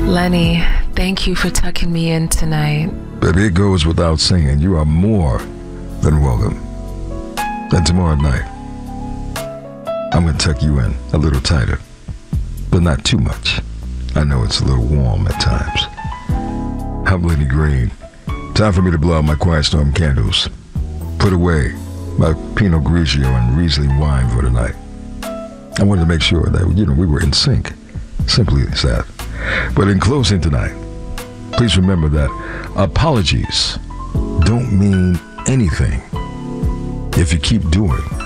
Lenny, thank you for tucking me in tonight. Baby, it goes without saying, you are more than welcome. And tomorrow night, I'm going to tuck you in a little tighter, but not too much. I know it's a little warm at times. I'm Lenny Green. Time for me to blow out my Quiet Storm candles. Put away my Pinot Grigio and Riesling wine for tonight. I wanted to make sure that, we were in sync. Simply that. But in closing tonight, please remember that apologies don't mean anything if you keep doing